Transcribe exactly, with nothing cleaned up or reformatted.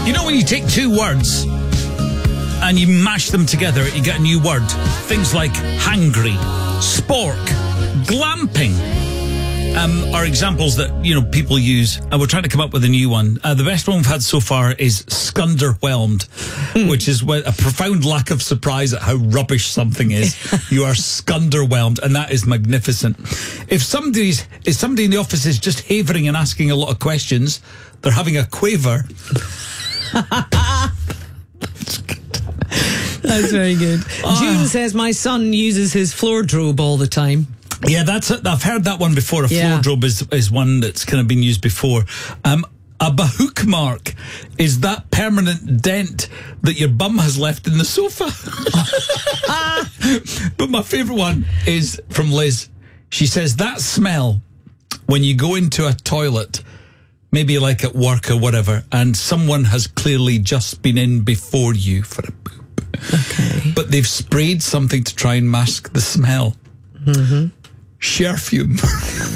You know when you take two words and you mash them together, you get a new word. Things like hangry, spork, glamping um, are examples that, you know, people use. And we're trying to come up with a new one. Uh, the best one we've had so far is scunderwhelmed, mm. which is a profound lack of surprise at how rubbish something is. You are scunderwhelmed, and that is magnificent. If somebody's, if somebody in the office is just havering and asking a lot of questions, they're having a quaver. That's very good. Uh, June says, my son uses his floor drobe all the time. Yeah, that's it. I've heard that one before. A yeah. floor drobe is, is one that's kind of been used before. Um, a bahook mark is that permanent dent that your bum has left in the sofa. But my favourite one is from Liz. She says, that smell when you go into a toilet, maybe like at work or whatever, and someone has clearly just been in before you for a poop. Okay. But they've sprayed something to try and mask the smell. Mm-hmm. Sherfume.